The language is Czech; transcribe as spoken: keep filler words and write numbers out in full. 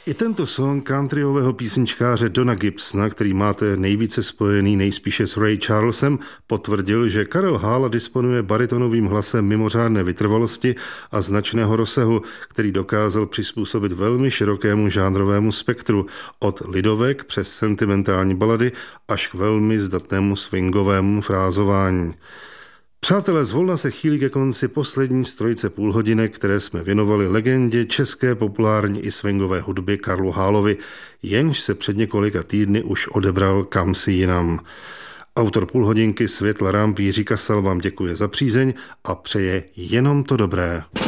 I tento song countryového písničkáře Dona Gibsona, který máte nejvíce spojený nejspíše s Ray Charlesem, potvrdil, že Karel Hála disponuje baritonovým hlasem mimořádné vytrvalosti a značného rozsahu, který dokázal přizpůsobit velmi širokému žánrovému spektru, od lidovek přes sentimentální balady až k velmi zdatnému swingovému frázování. Přátelé, zvolna se chýlí ke konci poslední z trojice půlhodinek, které jsme věnovali legendě české populární i swingové hudby Karlu Hálovi, jenž se před několika týdny už odebral kamsi jinam. Autor půlhodinky Světla ramp Jiří Kasal vám děkuje za přízeň a přeje jenom to dobré.